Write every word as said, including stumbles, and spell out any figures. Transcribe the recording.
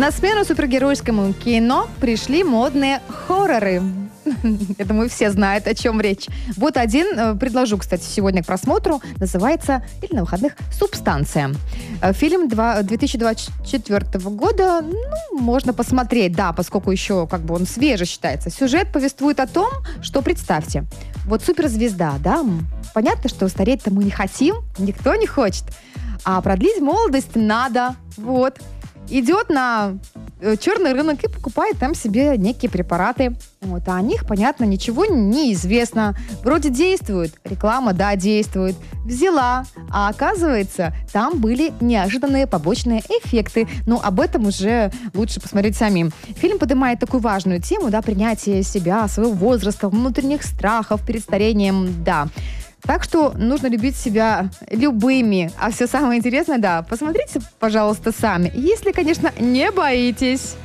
На смену супергеройскому кино пришли модные хорроры. Я думаю, все знают, о чем речь. Вот один, э, предложу, кстати, сегодня к просмотру. Называется, или на выходных, «Субстанция». Э, Фильм два- две тысячи двадцать четвёртого года. Ну, можно посмотреть, да, поскольку еще как бы он свежий считается. Сюжет повествует о том, что, представьте, вот суперзвезда, да, м, понятно, что стареть-то мы не хотим, никто не хочет, а продлить молодость надо, вот. Идет на э, черный рынок и покупает там себе некие препараты. Вот, а о них, понятно, ничего не известно. Вроде действует, реклама, да, действует. Взяла, а оказывается, там были неожиданные побочные эффекты. Ну, об этом уже лучше посмотреть самим. Фильм поднимает такую важную тему, да, принятие себя, своего возраста, внутренних страхов перед старением, да. Так что нужно любить себя любыми. А все самое интересное, да, посмотрите, пожалуйста, сами. Если, конечно, не боитесь.